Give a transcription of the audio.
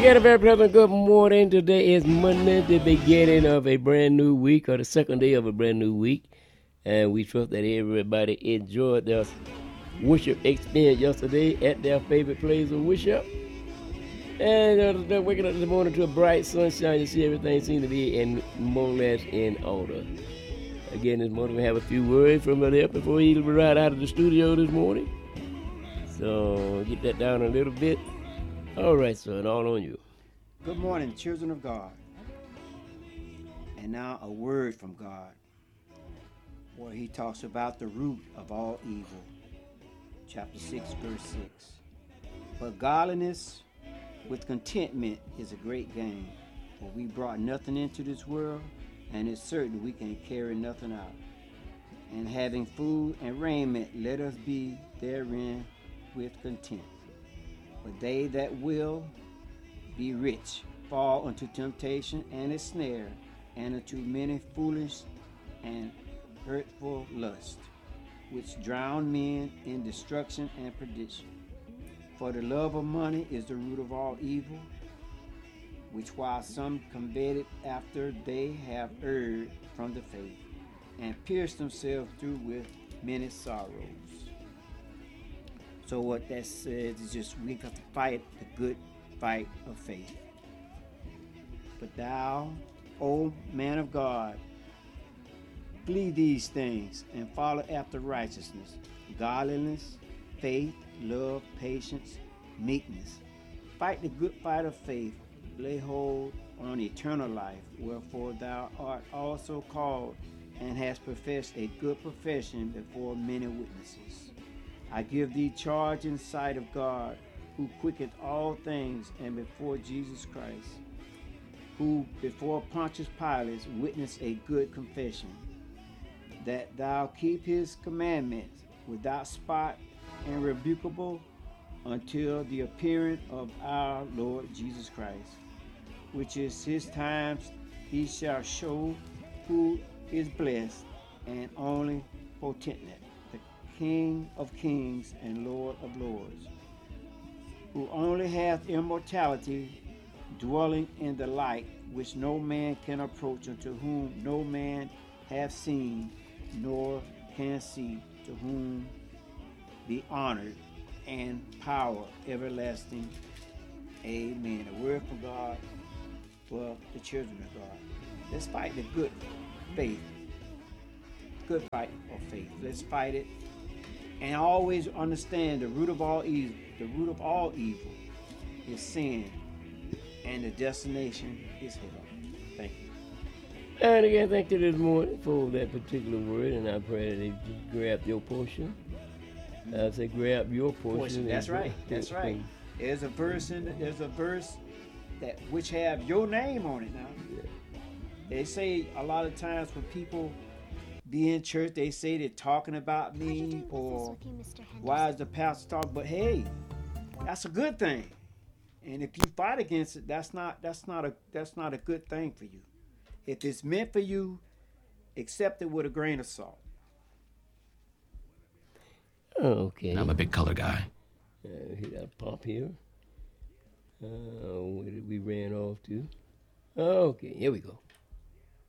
again, a very pleasant good morning. Today is Monday, the beginning of a brand new week, or the second day of a brand new week. And we trust that everybody enjoyed their worship experience yesterday at their favorite place of worship. And they're waking up this morning to a bright sunshine. You see everything seems to be in more or less in order. Again, this morning we have a few words from Brother Up before he ride out of the studio this morning. So get that down a little bit. All right, son, all on you. Good morning, children of God. And now a word from God, where he talks about the root of all evil. Chapter 6, verse 6. But godliness with contentment is a great gain. For we brought nothing into this world, and it's certain we can carry nothing out. And having food and raiment, let us be therein with content. But they that will be rich fall unto temptation and a snare, and unto many foolish and hurtful lusts, which drown men in destruction and perdition. For the love of money is the root of all evil, which while some coveted after, they have erred from the faith, and pierced themselves through with many sorrows. So what that says is just we have to fight the good fight of faith. But thou, O man of God, flee these things and follow after righteousness, godliness, faith, love, patience, meekness. Fight the good fight of faith. Lay hold on eternal life, wherefore thou art also called and hast professed a good profession before many witnesses. I give thee charge in sight of God, who quicketh all things, and before Jesus Christ, who before Pontius Pilate witnessed a good confession, that thou keep his commandments without spot and rebukable until the appearing of our Lord Jesus Christ, which is his times he shall show who is blessed and only potentate, the King of kings and Lord of lords, who only hath immortality, dwelling in the light which no man can approach, unto whom no man hath seen nor can see, to whom be honored and power everlasting. Amen. A word from God for the children of God. Let's fight the good faith. Good fight of faith. Let's fight it. And always understand the root of all evil. The root of all evil is sin. And the destination is hell. Thank you. And again, thank you this morning for that particular word, and I pray that you grab your portion. I say grab your portion. That's right. That's right. There's a verse that which have your name on it now. Yeah. They say a lot of times when people be in church, they say they're talking about me, or why is the pastor talking? But hey, that's a good thing. And if you fight against it, that's not a good thing for you. If it's meant for you, accept it with a grain of salt. Okay. I'm a big color guy. Hit that pop here. Where did we ran off to? Okay, here we go.